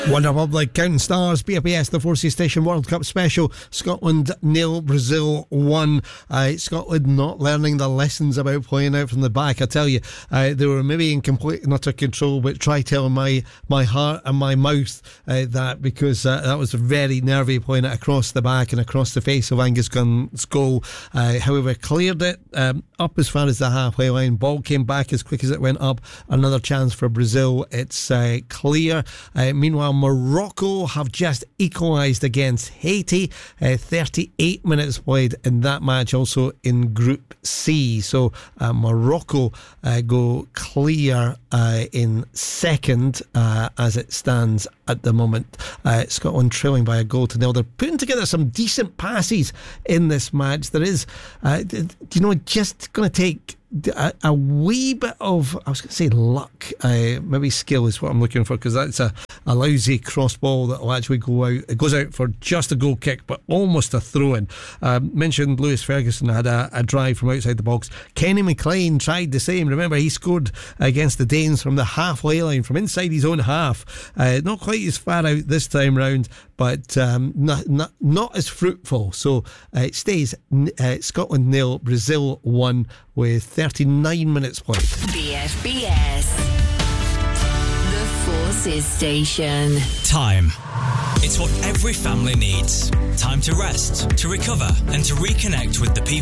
Wonder Republic, Counting Stars, BFBS, the Forces Station World Cup Special. Scotland 0, Brazil 1. Scotland not learning the lessons about playing out from the back. I tell you, they were maybe in complete and utter control, but try telling my heart and my mouth that, because that was very nervy playing it across the back and across the face of Angus Gunn's goal. However, cleared it up as far as the halfway line. Ball came back as quick as it went up. Another chance for Brazil. It's clear. Meanwhile, Morocco have just equalised against Haiti. 38 minutes played in that match, also in Group C. So Morocco go clear in second as it stands at the moment. Scotland trailing by a goal to nil. They're putting together some decent passes in this match. There is, just going to take a wee bit of, I was going to say luck, maybe skill is what I'm looking for, because that's a lousy cross ball that will actually go out. It goes out for just a goal kick, but almost a throw-in. Mentioned Lewis Ferguson had a drive from outside the box. Kenny McLean tried the same. Remember, he scored against the Danes from the halfway line, from inside his own half. Not quite as far out this time round, but not as fruitful. So it stays Scotland 0, Brazil 1 with 39 minutes played. BFBS, the Forces Station. Time. It's what every family needs. Time to rest, to recover, and to reconnect with the people